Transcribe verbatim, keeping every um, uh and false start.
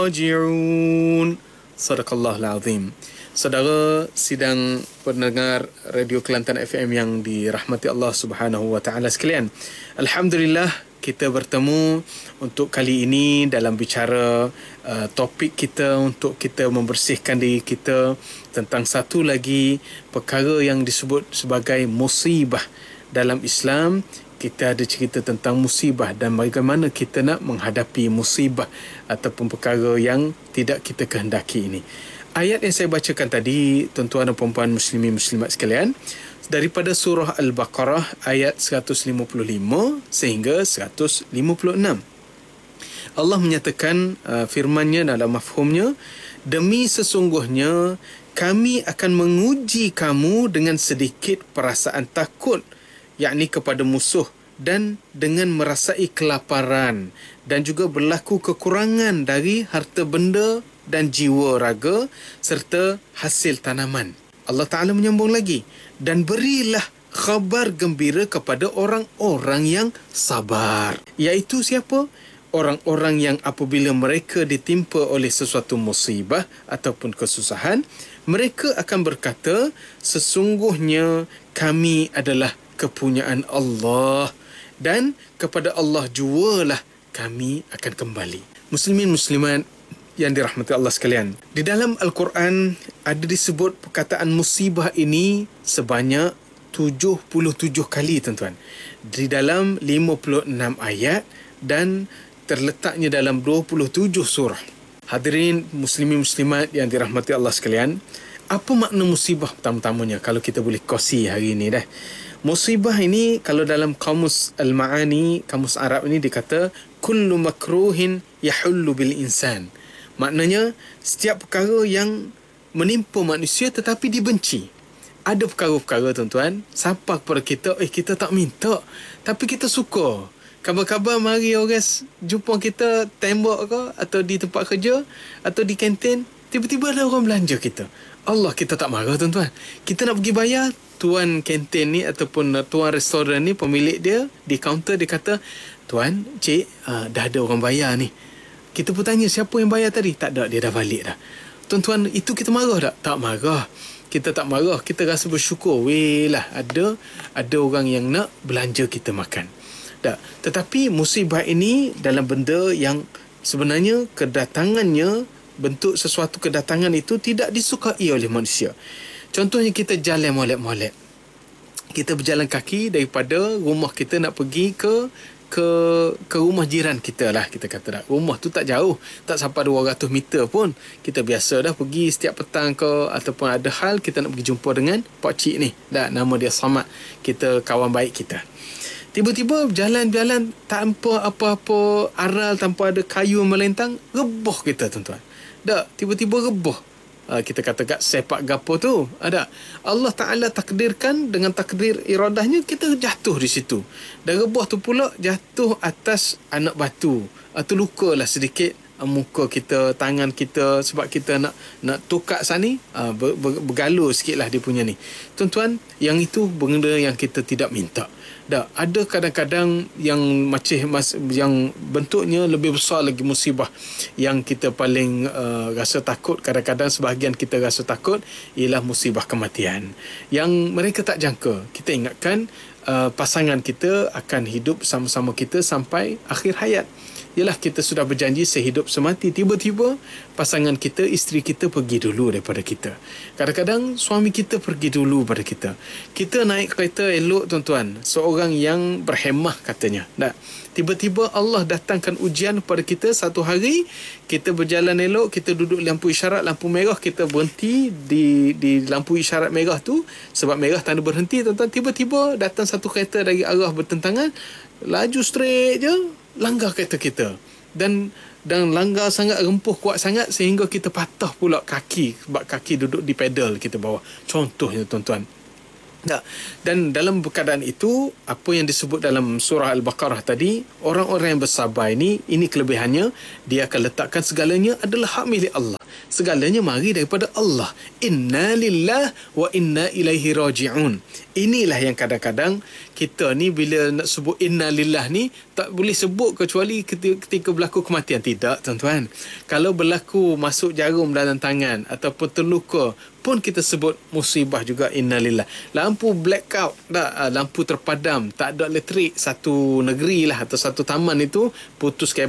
Raji'un. Sadaqallahul Azim. Saudara sidang pendengar Radio Kelantan F M yang dirahmati Allah Subhanahu wa taala sekalian. Alhamdulillah kita bertemu untuk kali ini dalam bicara uh, topik kita untuk kita membersihkan diri kita tentang satu lagi perkara yang disebut sebagai musibah dalam Islam. Kita ada cerita tentang musibah dan bagaimana kita nak menghadapi musibah ataupun perkara yang tidak kita kehendaki ini. Ayat yang saya bacakan tadi, tuan-tuan dan puan-puan muslimin muslimat sekalian, daripada surah Al-Baqarah ayat seratus lima puluh lima sehingga seratus lima puluh enam. Allah menyatakan uh, firman-Nya dalam mafhumnya, demi sesungguhnya kami akan menguji kamu dengan sedikit perasaan takut, yakni kepada musuh, dan dengan merasai kelaparan dan juga berlaku kekurangan dari harta benda dan jiwa raga serta hasil tanaman. Allah Ta'ala menyambung lagi, dan berilah khabar gembira kepada orang-orang yang sabar. Iaitu siapa? Orang-orang yang apabila mereka ditimpa oleh sesuatu musibah ataupun kesusahan, mereka akan berkata, sesungguhnya kami adalah kepunyaan Allah dan kepada Allah jualah kami akan kembali. Muslimin muslimat yang dirahmati Allah sekalian, di dalam Al-Quran ada disebut perkataan musibah ini sebanyak tujuh puluh tujuh kali, tuan-tuan, di dalam lima puluh enam ayat dan terletaknya dalam dua puluh tujuh surah. Hadirin muslimin muslimat yang dirahmati Allah sekalian, apa makna musibah pertama-tamanya kalau kita boleh kongsi hari ini dah? Musibah ini kalau dalam kamus Al-Ma'ani, kamus Arab ini dikata kullu makruhin yahullu bil insan. Maknanya setiap perkara yang menimpa manusia tetapi dibenci. Ada perkara-perkara, tuan-tuan, sampai kepada kita, eh kita tak minta tapi kita suka. Khabar-khabar mari orang jumpa kita tembok ke atau di tempat kerja atau di kantin, tiba-tiba ada orang belanja kita. Allah, kita tak marah, tuan-tuan. Kita nak pergi bayar, tuan kantin ni ataupun tuan restoran ni, pemilik dia di kaunter, dia kata, tuan, cik, uh, dah ada orang bayar ni. Kita pun tanya, siapa yang bayar tadi? Tak ada, dia dah balik dah. Tuan-tuan, itu kita marah tak? Tak marah. Kita tak marah, kita rasa bersyukur. Weh lah, ada ada orang yang nak belanja kita makan. Tak. Tetapi musibah ini dalam benda yang sebenarnya kedatangannya, bentuk sesuatu kedatangan itu tidak disukai oleh manusia. Contohnya kita jalan molek-molek. Kita berjalan kaki daripada rumah kita nak pergi ke ke ke rumah jiran kita lah, kita kata dah. Rumah tu tak jauh, tak sampai dua ratus meter pun. Kita biasa dah pergi setiap petang ke ataupun ada hal kita nak pergi jumpa dengan pak cik ni. Dah, nama dia Samad. Kita kawan baik kita. Tiba-tiba berjalan-jalan tanpa apa-apa aral, tanpa ada kayu melintang, reboh kita, tuan-tuan. Dah, tiba-tiba reboh. Uh, kita kata kat sepak gapo tu. Ada. Allah Ta'ala takdirkan dengan takdir iradahnya kita jatuh di situ. Dan reboh tu pula jatuh atas anak batu. Atau luka lah sedikit uh, muka kita, tangan kita, sebab kita nak nak tukar sana, uh, ber, ber, bergalur sikit lah dia punya ni. Tuan-tuan, yang itu benda yang kita tidak minta. Dah, ada kadang-kadang yang macam yang bentuknya lebih besar lagi musibah yang kita paling uh, rasa takut. Kadang-kadang sebahagian kita rasa takut ialah musibah kematian yang mereka tak jangka. Kita ingatkan uh, pasangan kita akan hidup sama-sama kita sampai akhir hayat. Ialah kita sudah berjanji sehidup semati, tiba-tiba pasangan kita, isteri kita pergi dulu daripada kita. Kadang-kadang suami kita pergi dulu daripada kita. Kita naik kereta elok, tuan-tuan, seorang yang berhemah katanya. Tak? Tiba-tiba Allah datangkan ujian kepada kita satu hari, kita berjalan elok, kita duduk lampu isyarat, lampu merah, kita berhenti di di lampu isyarat merah tu, sebab merah tanda berhenti, tuan-tuan. Tiba-tiba datang satu kereta dari arah bertentangan, laju straight je, langgar kereta kita. Dan dan langgar sangat, rempuh kuat sangat sehingga kita patah pula kaki, sebab kaki duduk di pedal kita bawah. Contohnya, tuan-tuan. Tak. Dan dalam keadaan itu, apa yang disebut dalam surah Al-Baqarah tadi, orang-orang yang bersabar ini, ini kelebihannya, dia akan letakkan segalanya adalah hak milik Allah. Segalanya mari daripada Allah. Inna lillah wa inna ilaihi raji'un. Inilah yang kadang-kadang kita ni bila nak sebut innalillah ni tak boleh sebut kecuali ketika, ketika berlaku kematian. Tidak, tuan-tuan. Kalau berlaku masuk jarum dalam tangan ataupun terluka pun kita sebut musibah juga, innalillah. Lampu blackout, tak, lampu terpadam, tak ada elektrik, satu negeri lah atau satu taman itu putus